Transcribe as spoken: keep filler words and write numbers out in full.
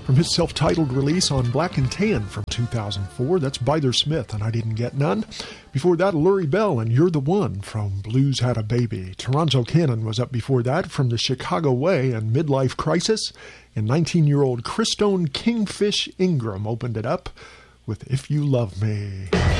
from his self-titled release on Black and Tan from two thousand four. That's Byther Smith, and I Didn't Get None. Before that, Lurie Bell and You're the One from Blues Had a Baby. Toronto Cannon was up before that from the Chicago Way and Midlife Crisis. And nineteen-year-old Christone Kingfish Ingram opened it up with If You Love Me.